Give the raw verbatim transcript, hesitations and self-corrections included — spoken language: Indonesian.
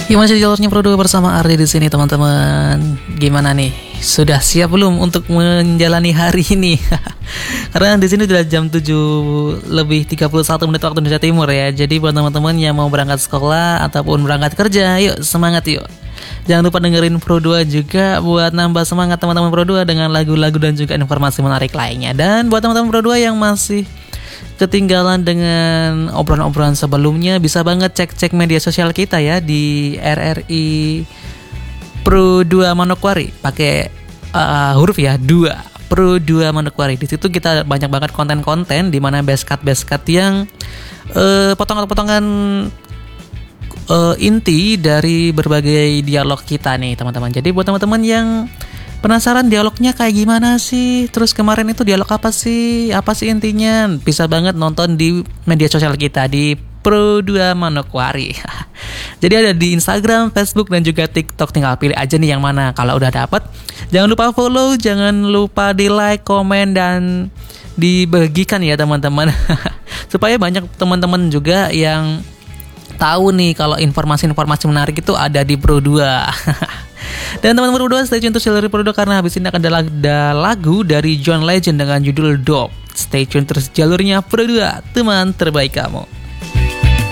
Gimana sih jalurnya Pro dua bersama Ardi di sini teman-teman? Gimana nih? Sudah siap belum untuk menjalani hari ini? Karena di sini sudah jam tujuh lebih tiga puluh satu menit waktu Indonesia Timur ya. Jadi buat teman-teman yang mau berangkat sekolah ataupun berangkat kerja, yuk semangat yuk. Jangan lupa dengerin Pro dua juga buat nambah semangat teman-teman Pro dua dengan lagu-lagu dan juga informasi menarik lainnya. Dan buat teman-teman Pro dua yang masih ketinggalan dengan obrolan-obrolan sebelumnya, bisa banget cek-cek media sosial kita ya di R R I Pro dua Manokwari pakai uh, huruf ya dua Pro dua Manokwari. Di situ kita banyak banget konten-konten di mana best cut best cut yang uh, potongan-potongan uh, inti dari berbagai dialog kita nih teman-teman. Jadi buat teman-teman yang penasaran dialognya kayak gimana sih? Terus kemarin itu dialog apa sih? Apa sih intinya? Bisa banget nonton di media sosial kita di Pro dua Manokwari. Jadi ada di Instagram, Facebook dan juga TikTok. Tinggal pilih aja nih yang mana. Kalau udah dapat, jangan lupa follow, jangan lupa di like, komen dan dibagikan ya teman-teman. Supaya banyak teman-teman juga yang tahu nih kalau informasi-informasi menarik itu ada di Pro dua. Dan teman-teman Pro dua, stay tune terus dari Pro dua karena habis ini akan ada lagu dari John Legend dengan judul Dope. Stay tune terus jalurnya Pro dua, teman terbaik kamu.